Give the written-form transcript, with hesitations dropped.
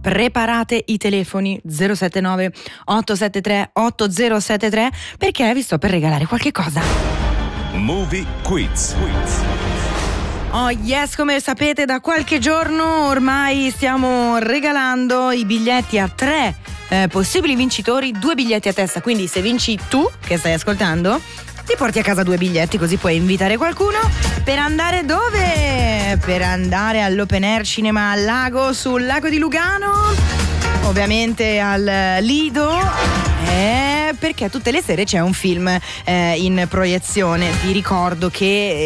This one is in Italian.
preparate i telefoni 079 873 8073 perché vi sto per regalare qualche cosa. Movie Quiz. Oh yes, come sapete da qualche giorno ormai stiamo regalando i biglietti a 3 possibili vincitori, 2 biglietti a testa, quindi se vinci tu che stai ascoltando ti porti a casa 2 biglietti, così puoi invitare qualcuno per andare dove? Per andare all'Open Air Cinema al Lago, sul lago di Lugano, ovviamente al Lido, perché tutte le sere c'è un film in proiezione. Vi ricordo che